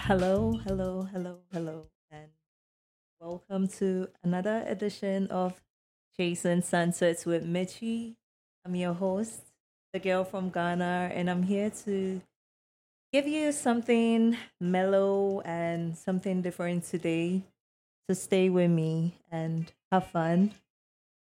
Hello, hello, hello, hello, and welcome to another edition of Chasing Sunsets with Michi. I'm your host, the girl from Ghana, and I'm here to give you something mellow and something different today. So stay with me and have fun.